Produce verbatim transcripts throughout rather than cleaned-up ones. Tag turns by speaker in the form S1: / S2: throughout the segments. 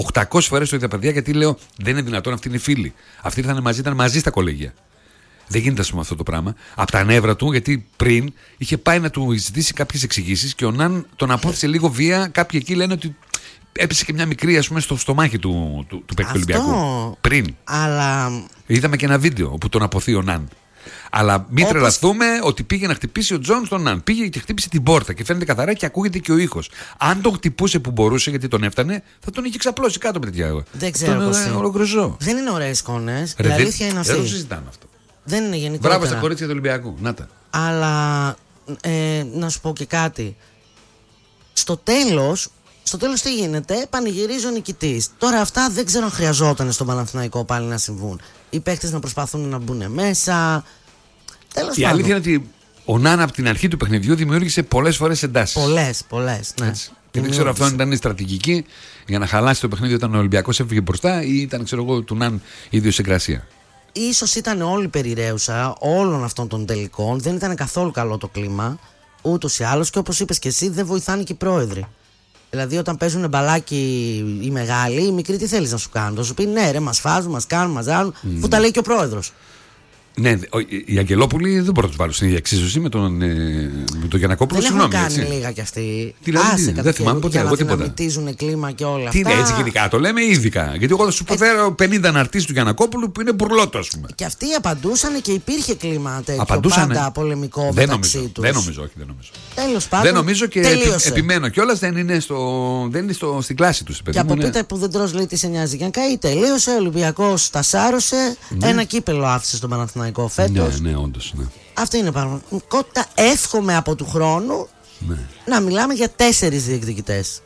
S1: οκτακόσιες φορές το είδα, παιδιά, γιατί λέω δεν είναι δυνατόν, αυτοί είναι φίλοι. Αυτοί ήρθαν μαζί, ήταν μαζί στα κολέγια. Δεν γίνεται, ας πούμε, αυτό το πράγμα. Από τα νεύρα του, γιατί πριν είχε πάει να του ζητήσει κάποιες εξηγήσεις και ο Ναν τον απόθεσε λίγο βία. Κάποιοι εκεί λένε ότι έπεσε και μια μικρή, ας πούμε, στο στομάχι του, του, του παίκτη του Ολυμπιακού. Πριν.
S2: Αλλά.
S1: Είδαμε και ένα βίντεο όπου τον αποθεί ο Ναν. Αλλά μην Όπως... τρελαθούμε ότι πήγε να χτυπήσει ο Τζον στον Ναν. Πήγε και χτύπησε την πόρτα και φαίνεται καθαρά και ακούγεται και ο ήχος. Αν τον χτυπούσε που μπορούσε, γιατί τον έφτανε, θα τον είχε ξαπλώσει κάτω με τέτοια.
S2: Δεν ξέρω πώς είναι. Δεν είναι ωραίες εικόνες. Η αλήθεια είναι αυτή.
S1: Δεν το συζητάμε αυτό.
S2: Δεν είναι γενικότερα.
S1: Μπράβο στα κορίτσια του Ολυμπιακού. Να τα.
S2: Αλλά ε, να σου πω και κάτι. Στο τέλος, στο τέλος τι γίνεται, πανηγυρίζει ο νικητής. Τώρα αυτά δεν ξέρω αν χρειαζόταν στον Παναθηναϊκό πάλι να συμβούν. Οι παίκτες να προσπαθούν να μπουν μέσα. Τέλος
S1: Η
S2: πάντων.
S1: αλήθεια είναι ότι ο Νάν από την αρχή του παιχνιδιού δημιούργησε πολλές φορές εντάσεις.
S2: Πολλές, πολλές. Ναι.
S1: Και δεν ξέρω αυτό αν ήταν η στρατηγική για να χαλάσει το παιχνίδι όταν ο Ολυμπιακός έφυγε μπροστά ή ήταν, ξέρω εγώ, του Νάν η ιδιοσυγκρασία.
S2: Ίσως ήταν όλη περιραίουσα όλων αυτών των τελικών. Δεν ήταν καθόλου καλό το κλίμα. Ούτως ή άλλως, και όπως είπες και εσύ, δεν βοηθάνε και οι πρόεδροι. Δηλαδή, όταν παίζουν μπαλάκι οι μεγάλοι, οι μικροί τι θέλεις να σου κάνουν? Θα σου πει ναι, ρε, μας φάζουν, μας κάνουν, μας ζάλουν. Mm. Που τα λέει και ο πρόεδρος.
S1: Ναι, οι Αγγελόπουλοι δεν μπορούν να του βάλουν στην ίδια εξίσωση με τον, ε, με τον Γιαννακόπουλο.
S2: Δεν έχουν κάνει έτσι λίγα κι αυτοί.
S1: Δηλαδή, δεν θυμάμαι ποτέ.
S2: Για
S1: εγώ
S2: να
S1: τίποτα.
S2: δυναμητίζουν κλίμα και όλα
S1: Τι
S2: αυτά.
S1: είναι έτσι γενικά, το λέμε ειδικά. Γιατί εγώ θα σου προφέρω πενήντα αναρτήσεις του Γιαννακόπουλου που είναι μπουρλότο, ας πούμε.
S2: Και αυτοί απαντούσαν και υπήρχε κλίμα τέτοιο.
S1: Απαντούσανε.
S2: Πάντα πολεμικό
S1: δεν
S2: μεταξύ
S1: νομίζω,
S2: τους.
S1: Δεν νομίζω, όχι, δεν νομίζω.
S2: Τέλος πάντων.
S1: Δεν νομίζω και
S2: τελείωσε.
S1: επιμένω κιόλας δεν είναι, στο, δεν είναι στο, στην κλάση του.
S2: Και από πείτε που δεν τρως λέει τι σε νοιάζει. Για να καεί, τελείωσε. Ο Ολυμπιακός τα σάρωσε. Ναι. Ένα κύπελο άφησε στον Παναθηναϊκό φέτος.
S1: Ναι, ναι, όντως, ναι.
S2: Αυτό είναι πραγματικότητα. Εύχομαι από του χρόνου
S1: ναι.
S2: να μιλάμε για τέσσερις διεκδικητές.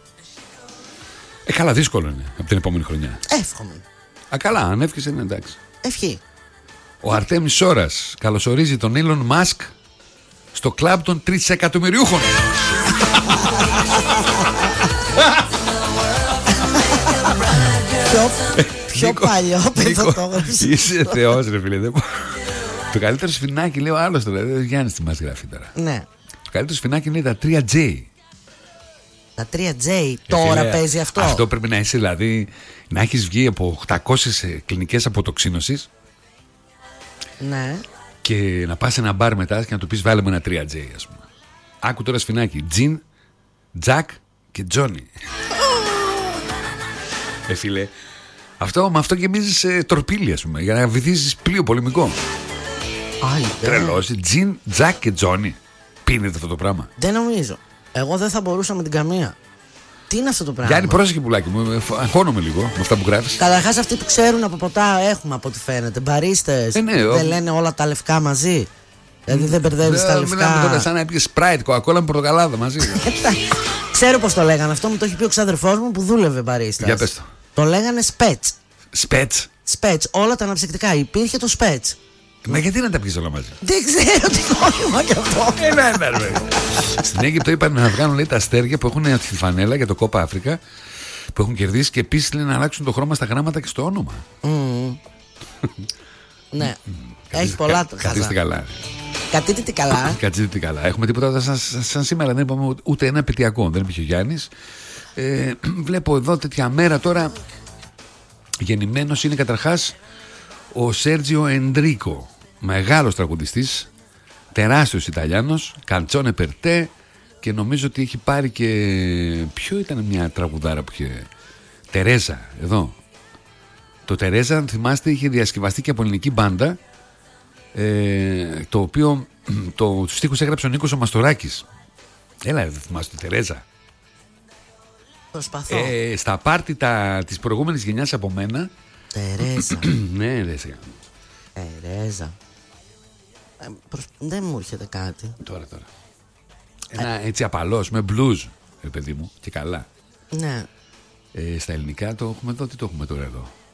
S1: Ε, καλά, δύσκολο είναι από την επόμενη χρονιά.
S2: Εύχομαι.
S1: Α, καλά, αν εύχεσαι είναι εντάξει.
S2: Ευχή.
S1: Ο Αρτέμις Σόρας καλωσορίζει τον Ήλον Μάσκ στο κλαμπ των τρισεκατομμυριούχων.
S2: Πιο παλιό παιδό το έγραψε.
S1: Είσαι θεός, ρε φίλε. Το καλύτερο σφινάκι, λέει ο άλλος τώρα. Γιάννης τι μας γράφει τώρα.
S2: Ναι.
S1: Το καλύτερο σφινάκι είναι τα τρία τζέι.
S2: Τα τρία τζέι τώρα φίλε, παίζει αυτό.
S1: Αυτό πρέπει να είσαι, δηλαδή, να έχεις βγει από οκτακόσιες κλινικές αποτοξίνωσης.
S2: Ναι.
S1: Και να πας σε ένα μπαρ μετά και να του πεις βάλε μου ένα τρία τζέι, ας πούμε. Άκου τώρα σφινάκι. Τζιν, Τζακ και Τζόνι. Ε, φίλε, αυτό, με αυτό γεμίζεις ε, τορπίλι, ας πούμε, για να βυθίσεις πλοίο πολεμικό. Τρελός. Τζιν, Τζακ και Τζόνι. Πίνετε αυτό το πράγμα?
S2: Δεν νομίζω. Εγώ δεν θα μπορούσα με την καμία. Τι είναι αυτό το πράγμα?
S1: Γιάννη, πρόσεχε πουλάκι μου. Αγχώνομαι λίγο με αυτά που γράφεις.
S2: Καταρχάς, αυτοί που ξέρουν από ποτά έχουμε από ό,τι φαίνεται. Μπαρίστες. Ε, ναι, δεν ο... λένε όλα τα λευκά μαζί. Δηλαδή δεν μπερδεύεις τα λευκά.
S1: Μιλάμε τώρα σαν να έπιες Sprite, κοκακόλα με πορτοκαλάδα μαζί.
S2: Ξέρω πως το λέγανε αυτό. Μου το έχει πει ο ξαδερφός μου που δούλευε μπαρίστας.
S1: Για πες το.
S2: Το λέγανε Spets.
S1: Spets.
S2: Spets. Όλα τα αναψυκτικά. Υπήρχε το Spets.
S1: Μα γιατί να τα πεις όλα μαζί?
S2: Δεν ξέρω τι νόημα κι αυτό.
S1: Ένα, ένα, ένα. Στην Αίγυπτο είπαν να βγάλουν, λέει, τα αστέρια που έχουν τη φανέλα για το Κόπα Αφρικα που έχουν κερδίσει και επίσης, λέει, να αλλάξουν το χρώμα στα γράμματα και στο όνομα.
S2: Mm. Ναι. Έχει πολλά το χαζά.
S1: Καθίστε καλά.
S2: Κατείτε καλά.
S1: Κατείτε καλά. Έχουμε τίποτα σαν, σαν σήμερα. Δεν είπαμε ούτε ένα επαιτειακό. Δεν είπε ο Γιάννης. Ε, βλέπω εδώ τέτοια μέρα τώρα. Γεννημένος είναι καταρχάς ο Σέρτζιο Εντρίκο. Μεγάλος τραγουδιστής. Τεράστιος Ιταλιάνος. Καντσόνε περτέ. Και νομίζω ότι έχει πάρει και. Ποιο ήταν μια τραγουδάρα που είχε. Τερέζα. Εδώ. Το Τερέζα, αν θυμάστε, είχε διασκευαστεί και από ελληνική μπάντα. Ε, το οποίο το, τους στίχους έγραψε ο Νίκος ο Μαστοράκης. Έλα, δεν θυμάσαι τη Τερέζα?
S2: Προσπαθώ.
S1: Ε, στα πάρτι τα, της προηγούμενης γενιάς από μένα.
S2: Τερέζα.
S1: Ναι, δεν σε
S2: Τερέζα. Ε, προσ... Δεν μου έρχεται κάτι.
S1: Τώρα, τώρα. Ένα ε... έτσι απαλός, με blues, ε, παιδί μου, και καλά.
S2: Ναι.
S1: Ε, στα ελληνικά το έχουμε εδώ, τι το έχουμε τώρα εδώ?